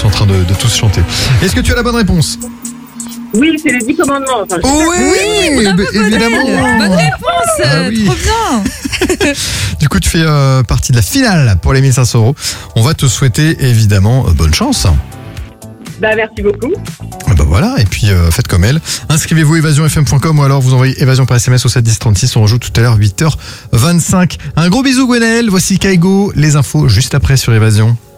sont en train de tous chanter. Est-ce que tu as la bonne réponse? Oui, c'est les 10 commandements. Enfin, Oui, évidemment. Bonne réponse, Ah oui. trop bien. Du coup, tu fais partie de la finale pour les 1500 €. On va te souhaiter évidemment bonne chance. merci beaucoup. Bah voilà, et puis faites comme elle. Inscrivez-vous évasionfm.com ou alors vous envoyez évasion par SMS au 71036. On rejoue tout à l'heure 8h25. Un gros bisou Gwenaëlle, voici Kaigo. Les infos juste après sur Évasion.